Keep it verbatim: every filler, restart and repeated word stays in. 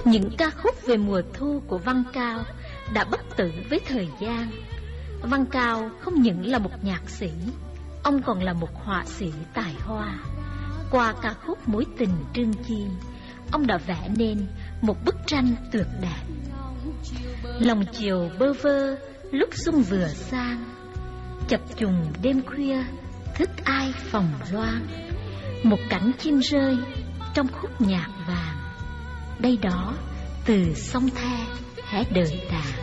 Những ca khúc về mùa thu của Văn Cao đã bất tử với thời gian. Văn Cao không những là một nhạc sĩ, ông còn là một họa sĩ tài hoa. Qua ca khúc Mối tình trương chim, ông đã vẽ nên một bức tranh tuyệt đẹp. Lòng chiều bơ vơ lúc xuân vừa sang, chập trùng đêm khuya thức ai phòng loan. Một cảnh chim rơi trong khúc nhạc vàng, đây đó từ sông The hé đời đàn.